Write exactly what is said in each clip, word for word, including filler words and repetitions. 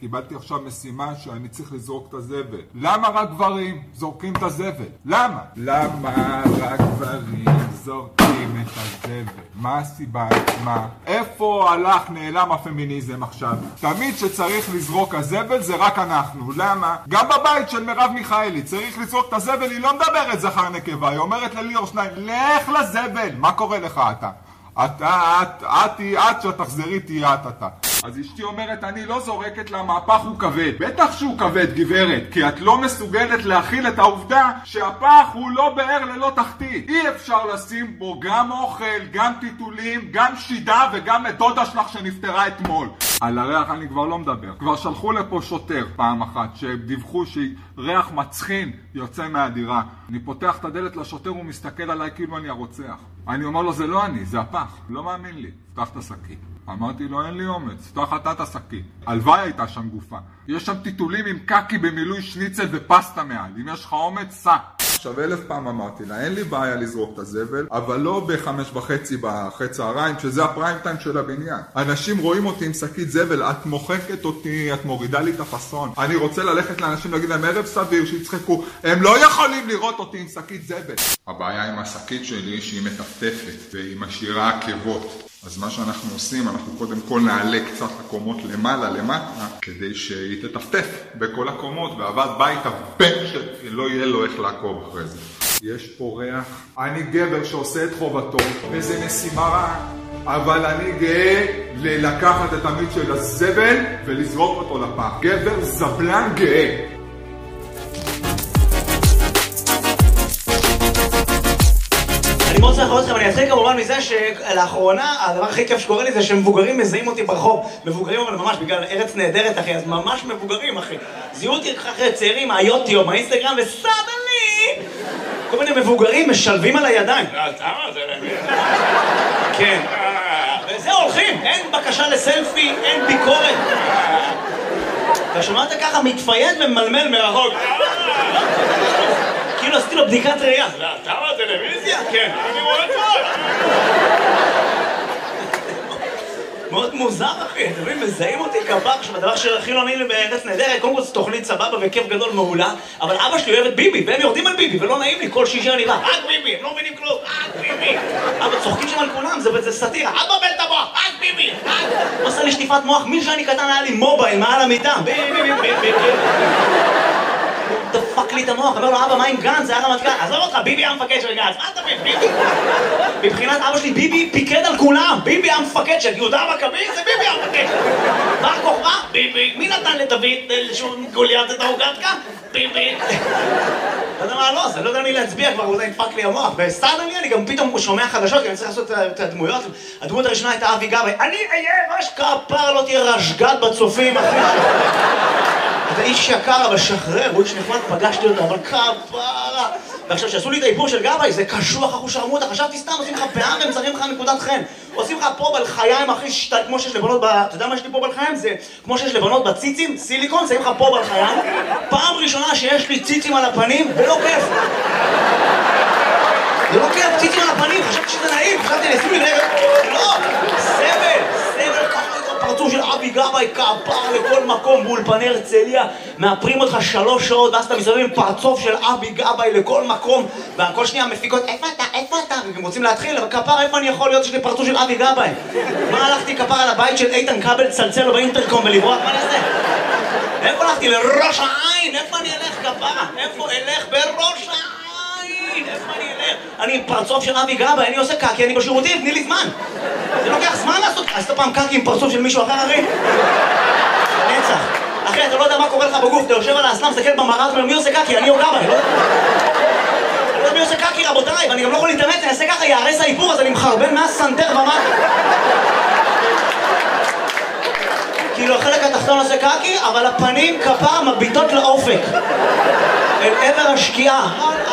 קיבלתי עכשיו משימה שאני צריך לזרוק את הזבל. למה רק גברים זורקים את הזבל? למה? למה רק גברים זורקים את הזבל? מה הסיבה? מה? איפה הלך נעלם הפמיניזם עכשיו? תמיד שצריך לזרוק הזבל זה רק אנחנו. למה? גם בבית של מרב מיכאלי צריך לזרוק את הזבל, היא לא מדברת זכר נקבה, היא אומרת לליאור שניים, לך לזבל. מה קורה לך אתה? אתה, את, את, את, שתחזרי תהיה את אתה. אז אשתי אומרת, אני לא זורקת למהפך הוא כבד. בטח שהוא כבד, גברת, כי את לא מסוגלת להכיל את העובדה שהפח הוא לא באר ללא תחתית. אי אפשר לשים בו גם אוכל, גם טיטולים, גם שידה וגם את דודה שלך שנפטרה אתמול. על הריח אני כבר לא מדבר. כבר שלחו לפה שוטר פעם אחת שדיווחו שריח מצחין יוצא מהדירה. אני פותח את הדלת לשוטר, הוא מסתכל עליי כאילו אני הרוצח. אני אומר לו, זה לא אני, זה הפח. לא מאמין לי. פתח את השקית. אמרתי לו, אין לי אומץ, פתח אתה את השקית. הלוואי הייתה שם גופה. יש שם טיטולים עם קקי במילוי שניצל ופסטה מעל. אם יש לך אומץ, סע. עכשיו אלף פעם אמרתי לה, אין לי בעיה לזרוק את הזבל, אבל לא בחמש וחצי בחצי צהריים, שזה הפריים טיים של הבניין. אנשים רואים אותי עם שקית זבל, את מוחקת אותי, את מורידה לי את הפסון. אני רוצה ללכת לאנשים להגיד להם ערב סביר, שיצחקו, הם לא יכולים לראות אותי עם שקית זבל. הבעיה עם השקית שלי שהיא מטפטפת והיא משאירה עקבות. אז מה שאנחנו עושים, אנחנו קודם כל נעלה קצת הקומות למעלה, למטה, כדי שהיא תטפטף בכל הקומות, ועבד בית הבן שלא יהיה לו איך לעקוב אחרי זה. יש פה ריח. אני גבר שעושה את חובתו, וזה משימה רעה, אבל אני גאה לקחת את המיץ של הזבל ולזרוק אותו לפח. גבר זבלן גאה. אני מאוד צריך אתכם, אני אתחיל כמובן מזה שלאחרונה הדבר הכי כיף שקורה לי זה שמבוגרים מזהים אותי ברחוב. מבוגרים אבל ממש בגלל ארץ נהדרת אחי, אז ממש מבוגרים אחי. זיהו אותי אחרי צעירים מהיוטיוב, מהאינסטגרם וסדלי! כל מיני מבוגרים משלבים על הידיים. אתה זה למי? כן. וזהו הולכים, אין בקשה לסלפי, אין ביקורת. אתה שמעת ככה מתפייד וממלמל מרחוק. כאילו עשיתי לו בדיקת ראייה. אתה בטלוויזיה? כן. אני רואה טוב. מאוד מוזר אחי, אתם מבינים, מזהים אותי כפר שבדבר שהכי לא נעים לי בארץ נהדרת, קודם כל זו תוכנית סבבה וכיף גדול מעולה, אבל אבא שלי אוהב את ביבי, והם יורדים על ביבי, ולא נעים לי כל שישי אני בא, רק ביבי, הם לא מבינים כלום, רק ביבי. אבא צוחקים שם על כולם, זה סאטירה, אבא בל את המוח, רק ביבי, רק. הוא עשה לי שטיפת מוח, מי שאני קטן היה לי מובייל מעל המיטה, ביבי, ביבי, ביבי, ביבי. דפק לי את המוח, אומר לו, אבא, מה עם גנץ? זה היה רמטכ"ל. עזוב אותך, ביבי היה המפקד של גנץ. מה אתה מבין, ביבי? מבחינת אבא שלי, ביבי פיקד על כולם. ביבי היה המפקד של יהודה המכבי, זה ביבי היה המפקד. מה הכוכבה? ביבי. מי נתן לדוד לשום גוליית את ההוגתקה? ביבי. לא יודע מה, לא, זה לא יודע מי להצביע כבר, הוא נדפק לי המוח. וסטארדלי, אני גם פתאום שומע חדשות, כי אני צריך לעשות את הדמויות. הדמות הראשונה הייתה אבי גבאי. אני אהיה ראש כפר, לא תהיה רשגת בצופים, אחי. אתה איש יקר, אבל שחרר, הוא איש נחמד, פגשתי אותו, אבל כפרה. ועכשיו, שעשו לי את האיפור של גבאי, זה קשוח אחו שרמוטה, חשבתי סתם, עושים לך פאה והם צריכים לך נקודת חן. עושים לך פה בלחיים, אחי, שטל, כמו שיש לבנות ב... אתה יודע מה יש לי פה בלחיים? זה כמו שיש לבנות בציצים, סיליקון, שמים לך פה בלחיים. פעם ראשונה שיש לי ציצים על הפנים, ולא כיף. זה לא כיף, ציצים על הפנים, חשבתי שזה נעים, חשבתי, נעשו לי רגע, לא, סבל, סבל, ככה. פרצוף של אבי גבאי כפר לכל מקום באולפני הרצליה, מאפרים אותך שלוש שעות ואז אתה מסתובב עם פרצוף של אבי גבאי לכל מקום וכל שנייה מפיקות איפה אתה, איפה אתה? הם רוצים להתחיל, אבל כפר איפה אני יכול להיות שיש לי פרצוף של אבי גבאי? מה הלכתי כפר על הבית של איתן כבל לצלצל לו באינטרקום ולברוח? מה נעשה? איפה הלכתי? לראש העין? איפה אני אלך כפרה? איפה אלך? בראש העין? איפה אני אלך? אני עם פרצוף של אבי גבאי, אני עושה קקי, אני בשירותים, תני לי זמן. זה לוקח זמן לעשות, עשית פעם קקי עם פרצוף של מישהו אחר, אחי? נצח. אחי, אתה לא יודע מה קורה לך בגוף, אתה יושב על האסלאם, מסתכל במראה, מי עושה קקי? אני או גבאי, לא יודע. אני לא יודע מי עושה קקי, רבותיי, ואני גם לא יכול להתאמץ, אני אעשה ככה, יערס האיפור, אז אני מחרבן מהסנטר ומטה. כאילו החלק התחתון עושה קקי, אבל הפנים כפר מביטות לאופק. אל עבר השקיעה.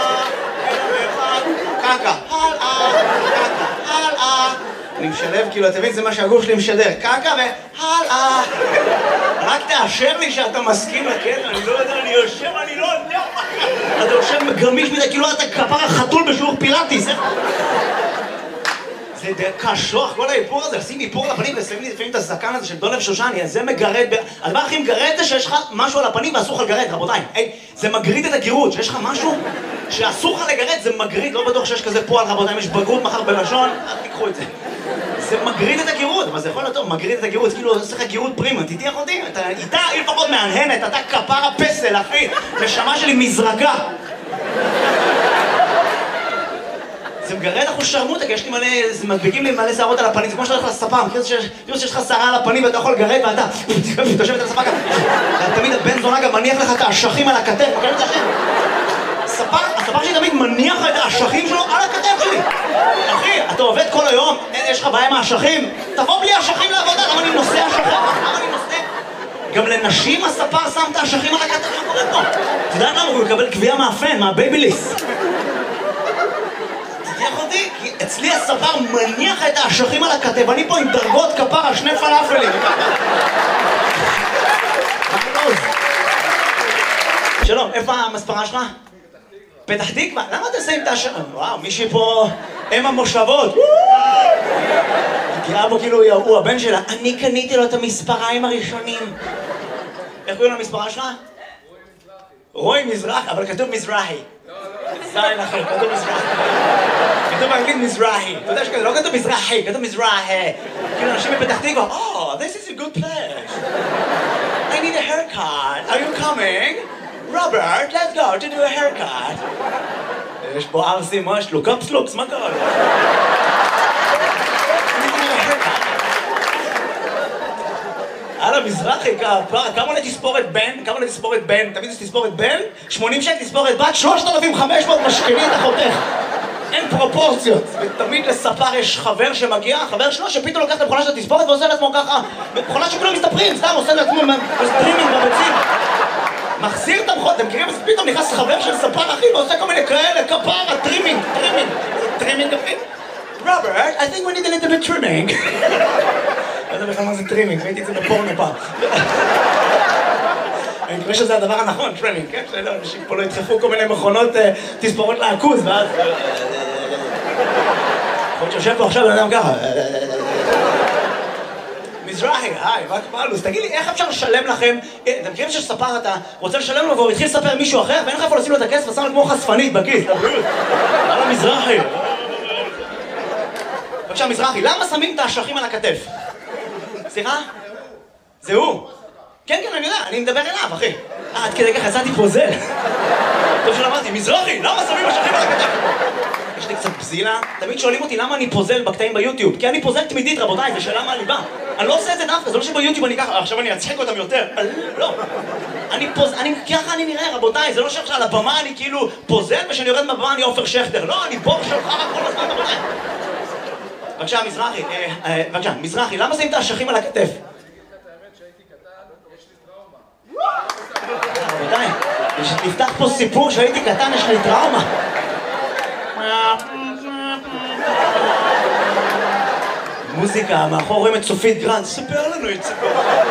קקה, הלאה, קקה, הלאה. אני משלב, כאילו, אתה מבין, זה מה שהגוף שלי משדר. קקה והלאה. רק תאשר לי שאתה מסכים לקטע, אני לא יודע, אני יושב, אני לא יודע מה. אתה יושב גמיש מדי, כאילו אתה כפר החתול בשיעור פילאטיס. זה קשוח, כל האיפור הזה, לשים איפור לפנים ושמים לי לפעמים את הזקן הזה של דולב שושני, אז זה מגרד, הדבר הכי מגרד זה שיש לך משהו על הפנים ואסור לך לגרד, רבותיי. זה מגריד את הגירות, שיש לך משהו שאסור לך לגרד, זה מגריד, לא בטוח שיש כזה פועל, רבותיי, אם יש בגרות מחר בלשון, אל תיקחו את זה. זה מגריד את הגירות, אבל זה יכול להיות טוב, מגריד את הגירות, כאילו עושה לך גירות פרימה, תתיח אותי, איתה היא לפחות מהנהנת, אתה כפרה פסל, אחי, נשמה שלי מזרקה. זה מגרד אחוז שרמוטה, כי יש לי מלא, זה מדביקים לי מלא שערות על הפנים, זה כמו שאתה הולך לספה, מכיר שיש לך שערה על הפנים ואתה יכול לגרד ואתה תושבת על הספה גם. תמיד הבן זונה גם מניח לך את האשכים על הכתף, מכיר את זה השם? הספר שלי תמיד מניח לך את האשכים שלו על הכתף שלי. אחי, אתה עובד כל היום, יש לך בעיה עם האשכים? תבוא בלי האשכים לעבודה, למה אני נושא אשכים? למה אני נושא? גם לנשים הספר שם את האשכים על הכתף, מה קורה פה? אתה יודע למה? הוא מקבל קביעה מהפן, מהבייביליס. כי אצלי הספר מניח את האשכים על הכתב, אני פה עם דרגות כפרה, שני פלאפלים. שלום, איפה המספרה שלך? פתח תקווה? למה אתה שמים את האשכים? וואו, מישהי פה אם המושבות. תראה בו כאילו הוא הבן שלה. אני קניתי לו את המספריים הראשונים. איך קוראים למספרה שלך? רוי מזרחי, אבל כתוב מזרחי. זין אחר, כתוב מזרחי. כתוב באנגלית מזרחי. אתה יודע שכזה, לא כתוב מזרחי, כתוב מזרחי. כאילו אנשים בפתח תקווה, Oh, this is a good place. I need a haircut. Are you coming? Robert, let's go to do a haircut. יש פה ארסים, מה יש לו? קפסלוקס, מה קרה לו? הלאה, מזרחי, כמה עולה תספורת בן? כמה עולה תספורת בן? תמיד זה תספורת בן? שמונים שקל תספורת בת? שלושת אלפים וחמש מאות משכני את החותך. אין פרופורציות. ותמיד לספר יש חבר שמגיע, חבר שלו שפתאום לוקח את המכונה של התספורת ועושה לעצמו ככה. מכונה שכולם מסתפרים, סתם עושה לעצמו סטרימינג בביצים. מחזיר את המכונה, אתם מכירים? אז פתאום נכנס חבר של ספר אחי ועושה כל מיני כאלה, כפרה, טרימינג, טרימינג. טרימינג אחי? Robert, I think we need a little bit trimming. לא יודע בכלל מה זה טרימינג, ראיתי את זה בפורנו פעם. אני מקווה שזה הדבר הנכון, טרימינג, כן? שאנשים פה לא ידחפו כל מיני מכונות תספורות לעכוז, ואז... יכול להיות שיושב פה עכשיו בן אדם ככה. מזרחי, היי, מה קורה לו? אז תגיד לי, איך אפשר לשלם לכם? אתם מכירים שספר אתה רוצה לשלם לו והוא התחיל לספר מישהו אחר, ואין לך איפה לשים לו את הכסף ושם לו כמו חשפנית בכיס, תבריאות. הלאה מזרחי. בבקשה, מזרחי, למה שמים את האשכים על הכתף? סליחה? זה הוא. כן, כן, אני יודע, אני מדבר אליו, אחי. אה, עד כדי ככה, יצאתי פוזל. טוב שלא אמרתי, מזרחי, למה שמים אשכים על הכתף? יש לי קצת בזילה. תמיד שואלים אותי למה אני פוזל בקטעים ביוטיוב. כי אני פוזל תמידית, רבותיי, זה שאלה מהליבה. אני לא עושה את זה דווקא, זה לא שביוטיוב אני ככה, עכשיו אני אצחק אותם יותר. לא. אני פוזל, אני, ככה אני נראה, רבותיי, זה לא שעכשיו על הבמה אני כאילו פוזל, ושאני יורד מהבמה אני עופר שכטר. לא, אני בור שלך רק כל הזמן, רבותיי. בבקשה, מזרחי, בבקשה, מזרחי, למה שמים את האשכים על הכתף? רבותיי, נפתח פה סיפור שהייתי קטן, יש לי טראומה. מוזיקה, מאחור רואים את סופית גרנד, ספר לנו את סיפור.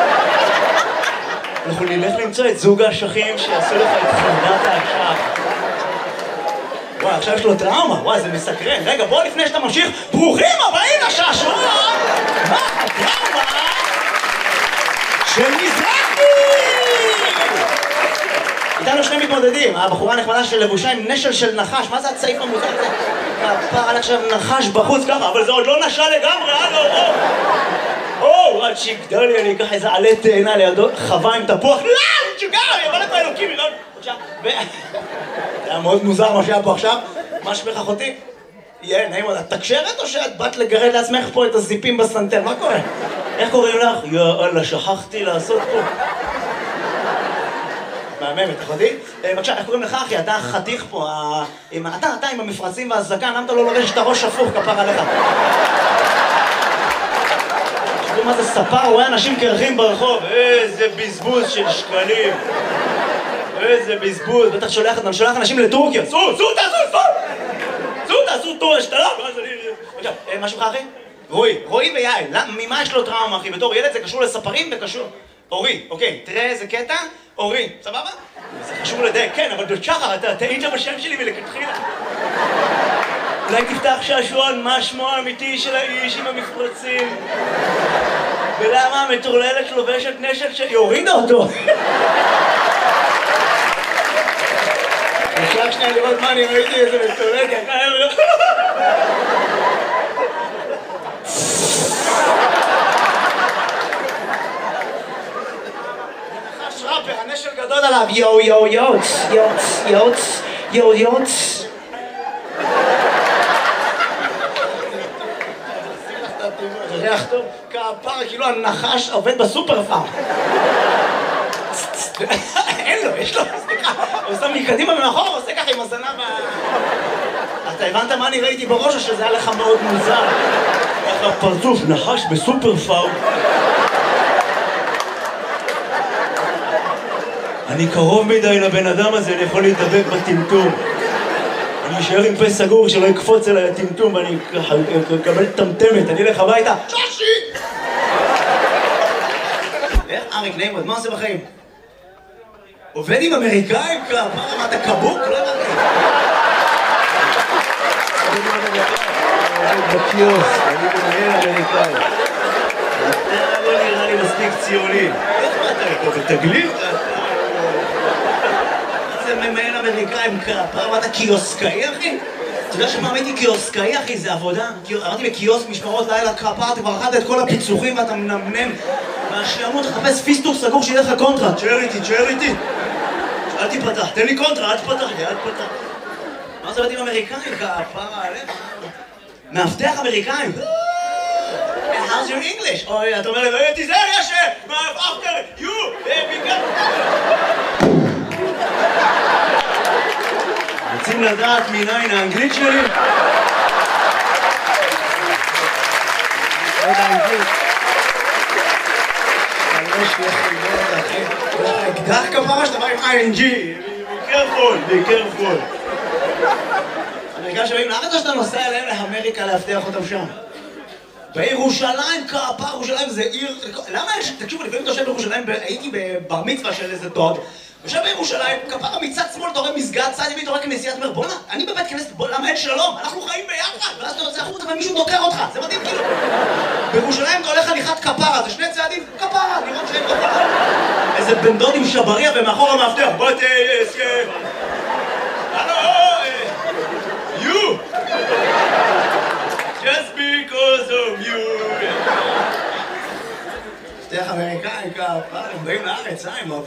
אנחנו נלך למצוא את זוג האשכים שיעשו לך את חרדת האשך. וואי, עכשיו יש לו טראומה, וואי, זה מסקרן. רגע, בוא לפני שאתה ממשיך, ברוכים הבאים לשעשוע! מה הטראומה של מזרחי? איתנו שני מתמודדים, הבחורה הנחמדה של לבושה עם נשל של נחש, מה זה הצעיף המוזר הזה? הפער עליך עכשיו נחש בחוץ ככה, אבל זה עוד לא נשל לגמרי, הלו, או! או, עד שיגדל לי, אני אקח איזה עלה תאנה לידו, חווה עם תפוח, לא, תשוגע, יבוא לפה אלוקים, לא, בבקשה, ו... זה היה מאוד מוזר מה שהיה פה עכשיו, מה שמך אחותי? יהיה, נעים עוד, את תקשרת או שאת באת לגרד לעצמך פה את הזיפים בסנטר, מה קורה? איך קוראים לך? יאללה, שכחתי לעשות פה. מהממת, אחותי? בבקשה, איך קוראים לך אחי? אתה חתיך פה, אתה, אתה עם המפרצים והזקן, למה אתה לא לובש את הראש הפוך כפר עליך? תראו מה זה ספר, רואה אנשים קרחים ברחוב, איזה בזבוז של שקלים. איזה בזבוז, בטח שולח, אתה שולח אנשים לטורקיה, סו, סו, תעשו, סו! סו, תעשו טור השתלה, ואז אני... בבקשה, מה שלך אחי? רועי, רועי ויעל, ממה יש לו טראומה אחי? בתור ילד זה קשור לספרים וקשור... אורי, אוקיי, תראה איזה קטע, אורי, סבבה? זה חשוב לדייק, כן, אבל דוד שחר, אתה טעית בשם שלי ולכתחילה. אולי תפתח שעשועון, מה שמו האמיתי של האיש עם המפרצים? ולמה המטורללת לובשת נשק שיורידה אותו? אפשר שנייה לראות מה אני ראיתי איזה מטורללת, יקר לא... נחש ראפר, הנשק גדול עליו, יו יו יוץ, יוץ, יוץ, יו יוץ. זה ריח טוב, כפרה, כאילו הנחש עובד בסופר פארם. אין לו, יש לו, סליחה, הוא שם מקדימה ומאחור, עושה ככה עם הזנב ב... אתה הבנת מה אני ראיתי בראש או שזה היה לך מאוד מוזר? ככה פרצוף, נחש בסופר פארם. אני קרוב מדי לבן אדם הזה, אני יכול להתדבק בטמטום. אני אשאר עם פה סגור שלא יקפוץ אליי הטמטום ואני אקבל טמטמת, אני אלך הביתה. שושי! איך אריק נעימות, מה עושה בחיים? עובד עם אמריקאים? מה אמרת קבוק? לא אמרתי. בקיוסק, אני מנהל אמריקאי. אתה לא נראה לי מספיק ציוני. איך מה אתה בתגלית? זה ממהל אמריקאים כפה, אמרת קיוסקאי אחי? אתה יודע שמה הייתי קיוסקאי אחי? זה עבודה. אמרתי בקיוסק משמרות לילה כפה, אתה כבר אחת את כל הפיצוחים ואתה מנמנם והשלמות תחפש פיסטוק סגור שיהיה לך קונטרה. תשאר איתי, תשאר איתי. אל תיפתח, תן לי קונטרה, אל תפתח לי, אל תפתח. מה זה בתים אמריקאים כפרה עליך? מאבטח אמריקאים. How's your English? אוי, אתה אומר לי, לא יהיה תיזהר, יש after you, ביקר. רוצים לדעת מניין האנגלית שלי? עוד האנגלית. יש לך ללמוד, אחי. יש לך אקדח כפרה שאתה בא עם איי אן ג'י. be careful, be careful. אמריקאים שבאים לארץ או שאתה נוסע אליהם לאמריקה להבטיח אותם שם? בירושלים, כפה, ירושלים זה עיר... למה יש... תקשיבו, לפעמים אתה יושב בירושלים, הייתי בבר מצווה של איזה דוד, יושב בירושלים, כפרה מצד שמאל, אתה רואה מסגד, צד ימין, אתה רואה כנסייה, אתה אומר, בוא'נה, אני בבית כנסת, למה אין שלום? אנחנו חיים ביחד, ואז אתה יוצא החוצה ומישהו דוקר אותך, זה מדהים כאילו. בירושלים אתה הולך הליכת כפרה, זה שני צעדים, כפרה, לראות שהם כפרה. איזה בן דוד עם שבריה ומאחור המאבטח, בוא תהיה הסכם. הלו, you! Just because of you! שתיך אמריקאים כפרה, הם באים לארץ, אה?